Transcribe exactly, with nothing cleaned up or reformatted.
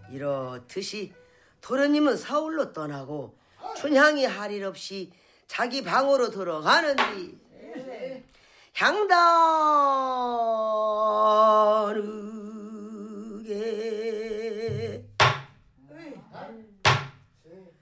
이렇듯이 도련님은 서울로 떠나고 춘향이 할 일 없이 자기 방으로 들어가는디 향당